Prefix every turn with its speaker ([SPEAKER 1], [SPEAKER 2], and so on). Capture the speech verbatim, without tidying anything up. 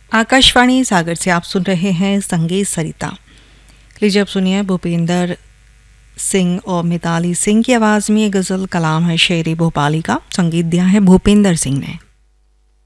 [SPEAKER 1] आकाशवाणी सागर से आप सुन रहे हैं संगीत सरिता। लीजिए अब सुनिए भूपेंद्र सिंह और मिताली सिंह की आवाज़ में ये गज़ल कलाम है शेर-ए-भोपाली का। संगीत दिया है भूपेंद्र सिंह ने।